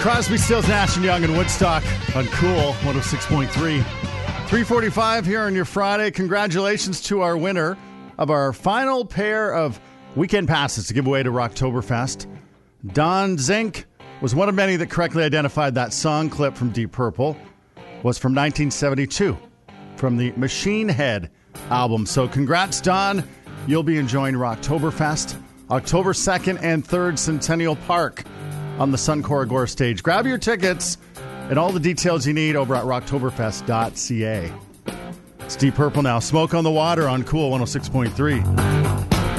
Crosby, Stills, Nash & Young in Woodstock on Cool 106.3. 3:45 here on your Friday. Congratulations to our winner of our final pair of weekend passes to give away to Rocktoberfest. Don Zink was one of many that correctly identified that song clip from Deep Purple. Was from 1972 from the Machine Head album. So congrats, Don. You'll be enjoying Rocktoberfest October 2nd and 3rd, Centennial Park on the Suncor Agora stage. Grab your tickets and all the details you need over at rocktoberfest.ca. It's Deep Purple now. Smoke on the Water on Cool 106.3.